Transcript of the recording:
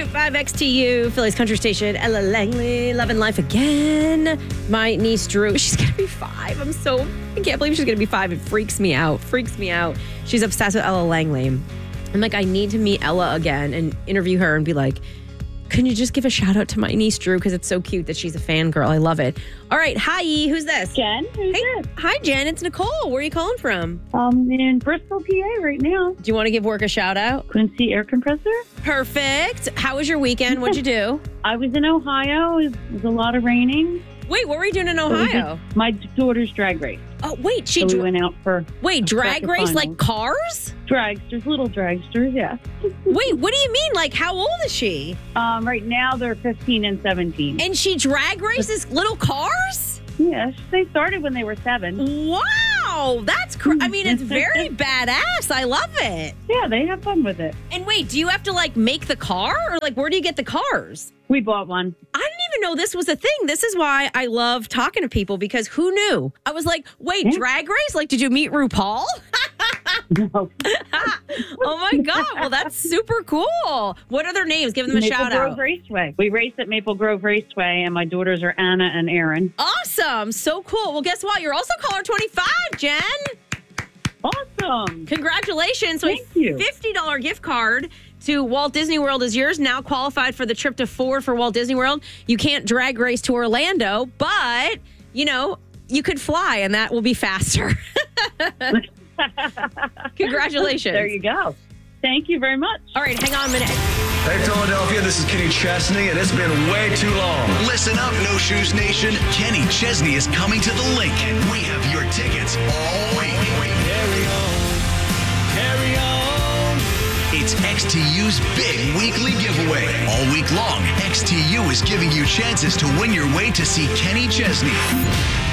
101.5 XTU, Philly's country station. Ella Langley, loving life again. My niece Drew, she's going to be 5. I can't believe she's going to be 5. It freaks me out. She's obsessed with Ella Langley. I'm like, I need to meet Ella again and interview her and be like, can you just give a shout out to my niece Drew? Because it's so cute that she's a fangirl. I love it. All right. Hi, who's this? Jen, who's this? Hi, Jen. It's Nicole. Where are you calling from? In Bristol, PA right now. Do you want to give work a shout out? Quincy Air Compressor. Perfect. How was your weekend? What'd you do? I was in Ohio. It was a lot of raining. Wait, what were you doing in Ohio? My daughter's drag race. Oh, wait. So we went out for drag race like cars? Dragsters, little dragsters, yeah. Wait, what do you mean? Like, how old is she? Right now they're 15 and 17. And she drag races little cars? Yes, they started when they were 7. Wow, that's I mean, it's very badass. I love it. Yeah, they have fun with it. And wait, do you have to like make the car or like where do you get the cars? We bought one. I didn't even know this was a thing. This is why I love talking to people because who knew? I was like, wait, drag race? Like, did you meet RuPaul? No. Oh my God. Well, that's super cool. What are their names? Give them a shout Maple Grove out. Raceway. We race at Maple Grove Raceway, and my daughters are Anna and Erin. Awesome. So cool. Well, guess what? You're also caller 25, Jen. Awesome. Congratulations. So Thank you. $50 gift card to Walt Disney World is yours. Now qualified for the trip to Ford for Walt Disney World. You can't drag race to Orlando, but, you know, you could fly and that will be faster. Congratulations. There you go. Thank you very much. All right, hang on a minute. Hey, Philadelphia, this is Kenny Chesney, and it's been way too long. Listen up, No Shoes Nation. Kenny Chesney is coming to the link, and we have your tickets all week. Carry on. It's XTU's big weekly giveaway. All week long, XTU is giving you chances to win your way to see Kenny Chesney.